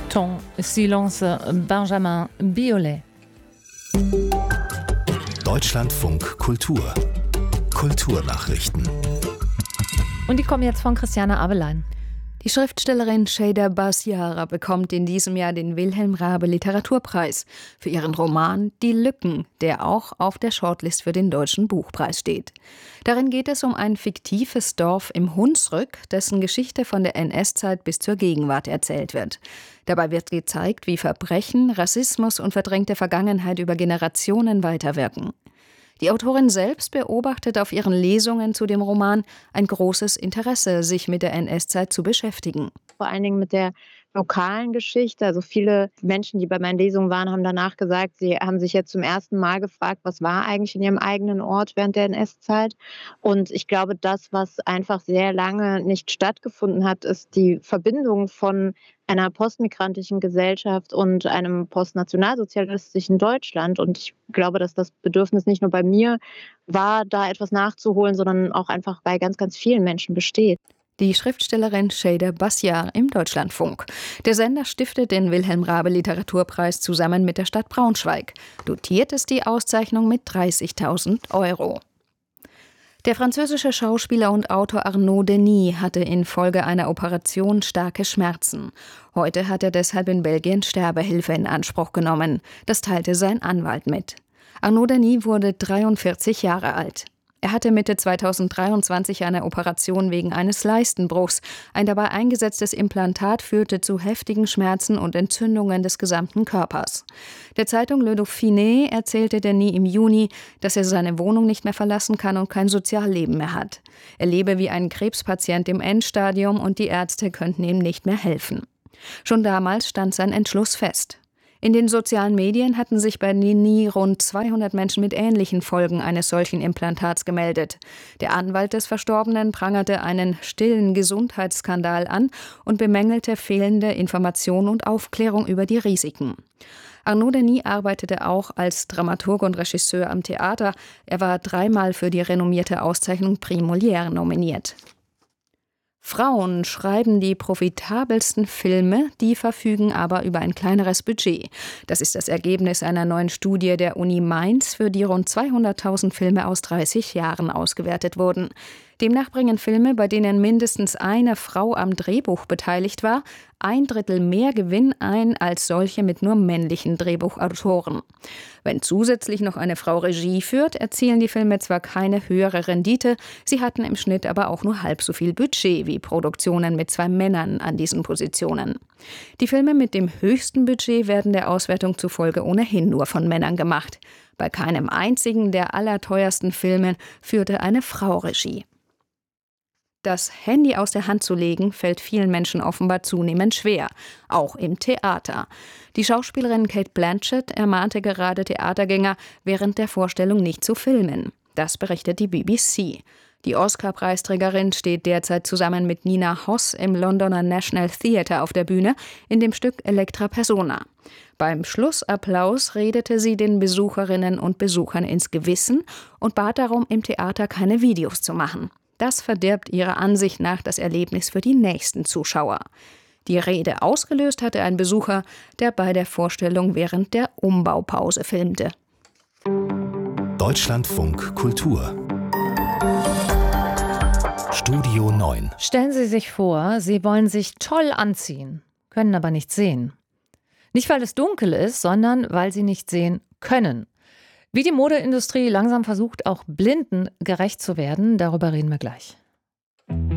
Temps, Silence, Benjamin Biolay. Deutschlandfunk Kultur. Kulturnachrichten. Und die kommen jetzt von Christiane Abelein. Die Schriftstellerin Şeyda Basiara bekommt in diesem Jahr den Wilhelm Raabe Literaturpreis für ihren Roman Die Lücken, der auch auf der Shortlist für den Deutschen Buchpreis steht. Darin geht es um ein fiktives Dorf im Hunsrück, dessen Geschichte von der NS-Zeit bis zur Gegenwart erzählt wird. Dabei wird gezeigt, wie Verbrechen, Rassismus und verdrängte Vergangenheit über Generationen weiterwirken. Die Autorin selbst beobachtet auf ihren Lesungen zu dem Roman ein großes Interesse, sich mit der NS-Zeit zu beschäftigen. Vor allen Dingen mit der lokalen Geschichte. Also viele Menschen, die bei meinen Lesungen waren, haben danach gesagt, sie haben sich jetzt zum ersten Mal gefragt, was war eigentlich in ihrem eigenen Ort während der NS-Zeit. Und ich glaube, das, was einfach sehr lange nicht stattgefunden hat, ist die Verbindung von einer postmigrantischen Gesellschaft und einem postnationalsozialistischen Deutschland. Und ich glaube, dass das Bedürfnis nicht nur bei mir war, da etwas nachzuholen, sondern auch einfach bei ganz, ganz vielen Menschen besteht. Die Schriftstellerin Şeyda Basiara im Deutschlandfunk. Der Sender stiftet den Wilhelm Raabe Literaturpreis zusammen mit der Stadt Braunschweig. Dotiert ist die Auszeichnung mit 30.000 €. Der französische Schauspieler und Autor Arnaud Denis hatte infolge einer Operation starke Schmerzen. Heute hat er deshalb in Belgien Sterbehilfe in Anspruch genommen. Das teilte sein Anwalt mit. Arnaud Denis wurde 43 Jahre alt. Er hatte Mitte 2023 eine Operation wegen eines Leistenbruchs. Ein dabei eingesetztes Implantat führte zu heftigen Schmerzen und Entzündungen des gesamten Körpers. Der Zeitung Le Dauphiné erzählte Denis im Juni, dass er seine Wohnung nicht mehr verlassen kann und kein Sozialleben mehr hat. Er lebe wie ein Krebspatient im Endstadium und die Ärzte könnten ihm nicht mehr helfen. Schon damals stand sein Entschluss fest. In den sozialen Medien hatten sich bei Denis rund 200 Menschen mit ähnlichen Folgen eines solchen Implantats gemeldet. Der Anwalt des Verstorbenen prangerte einen stillen Gesundheitsskandal an und bemängelte fehlende Information und Aufklärung über die Risiken. Arnaud Denis arbeitete auch als Dramaturg und Regisseur am Theater. Er war 3-mal für die renommierte Auszeichnung Prix Molière nominiert. Frauen schreiben die profitabelsten Filme, die verfügen aber über ein kleineres Budget. Das ist das Ergebnis einer neuen Studie der Uni Mainz, für die rund 200.000 Filme aus 30 Jahren ausgewertet wurden. Demnach bringen Filme, bei denen mindestens eine Frau am Drehbuch beteiligt war, 1/3 mehr Gewinn ein als solche mit nur männlichen Drehbuchautoren. Wenn zusätzlich noch eine Frau Regie führt, erzielen die Filme zwar keine höhere Rendite, sie hatten im Schnitt aber auch nur halb so viel Budget wie Produktionen mit 2 Männern an diesen Positionen. Die Filme mit dem höchsten Budget werden der Auswertung zufolge ohnehin nur von Männern gemacht. Bei keinem einzigen der allerteuersten Filme führte eine Frau Regie. Das Handy aus der Hand zu legen, fällt vielen Menschen offenbar zunehmend schwer, auch im Theater. Die Schauspielerin Cate Blanchett ermahnte gerade Theatergänger, während der Vorstellung nicht zu filmen. Das berichtet die BBC. Die Oscar-Preisträgerin steht derzeit zusammen mit Nina Hoss im Londoner National Theatre auf der Bühne in dem Stück Elektra Persona. Beim Schlussapplaus redete sie den Besucherinnen und Besuchern ins Gewissen und bat darum, im Theater keine Videos zu machen. Das verdirbt ihrer Ansicht nach das Erlebnis für die nächsten Zuschauer. Die Rede ausgelöst hatte ein Besucher, der bei der Vorstellung während der Umbaupause filmte. Deutschlandfunk Kultur. Studio 9. Stellen Sie sich vor, Sie wollen sich toll anziehen, können aber nicht sehen. Nicht, weil es dunkel ist, sondern weil Sie nicht sehen können. Wie die Modeindustrie langsam versucht, auch Blinden gerecht zu werden, darüber reden wir gleich.